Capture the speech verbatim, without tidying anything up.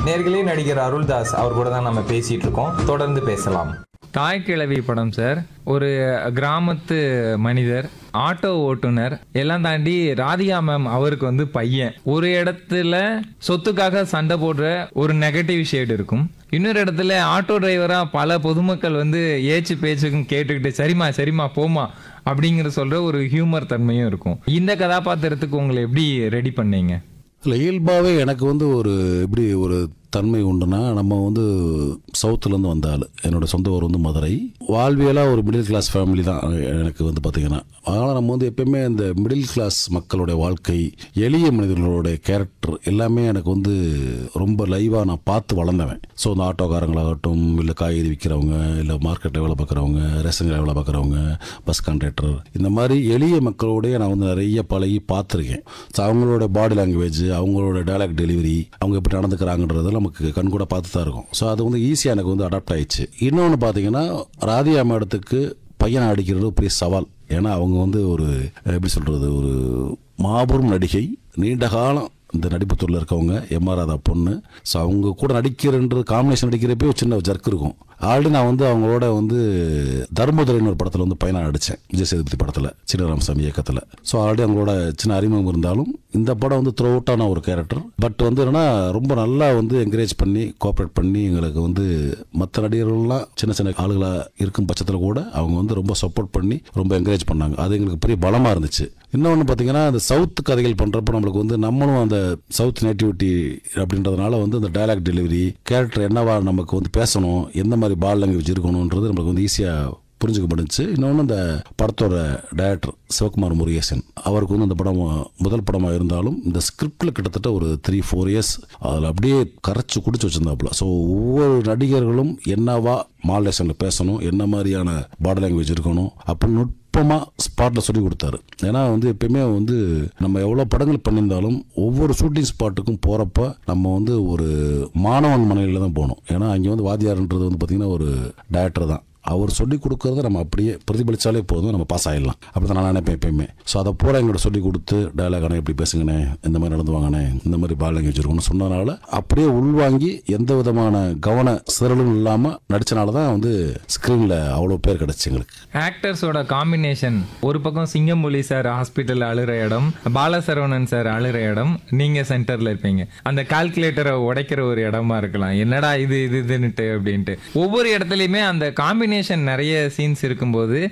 நேர்களே, நடிகர் அருள்தாஸ் அவர் கூட தான் நம்ம பேசிட்டு இருக்கோம். தொடர்ந்து பேசலாம். தாய் கிழவி படம் சார். ஒரு கிராமத்து மனிதர், ஆட்டோ ஓட்டுநர், எல்லாம் தாண்டி ராதிகா மேம் அவருக்கு வந்து பையன். ஒரு இடத்துல சொத்துக்காக சண்டை போடுற ஒரு நெகட்டிவ் ஷேட் இருக்கும். இன்னொரு இடத்துல ஆட்டோ டிரைவரா பல பொதுமக்கள் வந்து ஏச்சு பேச்சுக்கும் கேட்டுக்கிட்டு சரிமா சரிமா போமா அப்படிங்கிற சொல்ற ஒரு ஹியூமர் தன்மையும் இருக்கும். இந்த கதாபாத்திரத்துக்கு உங்களை எப்படி ரெடி பண்ணீங்க? இல்லை, இயல்பாகவே எனக்கு வந்து ஒரு எப்படி ஒரு தன்மை உண்டுனா, நம்ம வந்து சவுத்துலேருந்து வந்த ஆள். என்னோட சொந்த ஊர் வந்து மதுரை. வாழ்வியலாக ஒரு மிடில் கிளாஸ் ஃபேமிலி தான் எனக்கு வந்து பார்த்திங்கன்னா. அதனால் நம்ம வந்து எப்பயுமே இந்த மிடில் கிளாஸ் மக்களுடைய வாழ்க்கை, எளிய மனிதர்களுடைய கேரக்டர் எல்லாமே எனக்கு வந்து ரொம்ப லைவாக நான் பார்த்து வளர்ந்தவன். ஸோ இந்த ஆட்டோக்காரங்களாகட்டும், இல்லை காய்கறி விற்கிறவங்க, இல்லை மார்க்கெட்டில் வேலை பார்க்குறவங்க, ரேஷன் வேலை பார்க்குறவங்க, பஸ் கண்டக்டர், இந்த மாதிரி எளிய மக்களோடைய நான் வந்து நிறைய பழகி பார்த்துருக்கேன். ஸோ அவங்களோட பாடி லாங்குவேஜ், அவங்களோட டைலாக் டெலிவரி, அவங்க எப்படி நடந்துக்கிறாங்கன்றது நமக்கு கண் கூட பார்த்து தான் இருக்கும். ஸோ அது வந்து ஈஸியாக எனக்கு வந்து அடாப்ட் ஆயிடுச்சு. இன்னொன்று பார்த்தீங்கன்னா, ராதிகா மேடத்துக்கு பையனை அடிக்கிறது பெரிய சவால். ஏன்னா அவங்க வந்து ஒரு எப்படி சொல்கிறது, ஒரு மாபெரும் நடிகை. நீண்ட காலம் இந்த நடிப்புத்துறையில் இருக்கவங்க, எம் ஆர் ராதா பொண்ணு. ஸோ அவங்க கூட நடிக்கிறன்றது, காம்பினேஷன் நடிக்கிறப்பே ஒரு சின்ன ஜர்க் இருக்கும். ஆல்ரெடி நான் வந்து அவங்களோட வந்து தர்மதுரைன்னு ஒரு படத்தில் வந்து பையனாக நடித்தேன், விஜய் சேதுபதி படத்தில், சின்னராமசாமி இயக்கத்தில். ஸோ ஆல்ரெடி அவங்களோட சின்ன அறிமுகம் இருந்தாலும் இந்த படம் வந்து த்ரூ அவுட்டான ஒரு கேரக்டர். பட் வந்து என்னன்னா, ரொம்ப நல்லா வந்து என்கரேஜ் பண்ணி கோஆப்ரேட் பண்ணி எங்களுக்கு வந்து மற்ற நடிகர்கள்லாம் சின்ன சின்ன ஆளுகளாக இருக்கும் பட்சத்தில் கூட அவங்க வந்து ரொம்ப சப்போர்ட் பண்ணி ரொம்ப என்கரேஜ் பண்ணாங்க. அது எங்களுக்கு பெரிய பலமாக இருந்துச்சு. இன்னொன்று பார்த்தீங்கன்னா, அந்த சவுத் கதைகள் பண்ணுறப்போ நம்மளுக்கு வந்து நம்மளும் அந்த சவுத் நேட்டிவிட்டி அப்படின்றதுனால வந்து அந்த டைலாக் டெலிவரி, கேரக்டர் என்னவா நமக்கு வந்து பேசணும், எந்த மாதிரி பால் லாங்குவேஜ் இருக்கணுன்றது நம்மளுக்கு வந்து ஈஸியாக புரிஞ்சுக்க முடிஞ்சிச்சு. இன்னொன்று இந்த படத்தோட டைரக்டர் சிவகுமார் முருகேசன் அவருக்கு வந்து அந்த படம் முதல் படமாக இருந்தாலும் இந்த ஸ்கிரிப்டில் கிட்டத்தட்ட ஒரு த்ரீ ஃபோர் இயர்ஸ் அதில் அப்படியே கரைச்சி குடிச்சு வச்சுருந்தாப்புல. ஸோ ஒவ்வொரு நடிகர்களும் என்னவா மாடலேஷனில் பேசணும், என்ன மாதிரியான பாடி லாங்குவேஜ் இருக்கணும் அப்படின்னு நுட்பமாக ஸ்பாட்டில் சொல்லி கொடுத்தாரு. ஏன்னா வந்து எப்பயுமே வந்து நம்ம எவ்வளோ படங்கள் பண்ணியிருந்தாலும் ஒவ்வொரு ஷூட்டிங் ஸ்பாட்டுக்கும் போகிறப்ப நம்ம வந்து ஒரு மாணவன் மனையில் தான் போகணும். ஏன்னா அங்கே வந்து வாத்தியார்ன்றது வந்து பார்த்திங்கன்னா ஒரு டைரக்டர் தான். அவர் சொல்லி கொடுக்கறத நம்ம அப்படியே பிரதிபலித்தாலே போதும், நம்ம பாஸ் ஆகிடலாம். அப்படி தான் நான் நினைப்பேன் எப்பயுமே. ஸோ அதை பூரா எங்களோட சொல்லி கொடுத்து, டைலாகானே எப்படி பேசுங்கண்ணே, இந்த மாதிரி நடந்து வாங்கண்ணே, இந்த மாதிரி பால் லாங்குவேஜ் இருக்கணும்னு சொன்னதுனால அப்படியே உள்வாங்கி எந்த விதமான கவன சிறலும் இல்லாமல் நடித்தனால தான் வந்து ஸ்க்ரீனில் அவ்வளோ பேர் கிடச்சி எங்களுக்கு. ஆக்டர்ஸோட காம்பினேஷன், ஒரு பக்கம் சிங்கம்புலி சார் ஹாஸ்பிட்டல் அழுகிற இடம், பாலசரவணன் சார் அழுகிற இடம், நீங்கள் சென்டரில் இருப்பீங்க. அந்த கால்குலேட்டரை உடைக்கிற ஒரு இடமா இருக்கலாம், என்னடா இது இது இதுன்னுட்டு அப்படின்ட்டு. ஒவ்வொரு இடத்துலையுமே அந்த காம்பினேஷன் நிறைய சீன்ஸ் இருக்கும்போது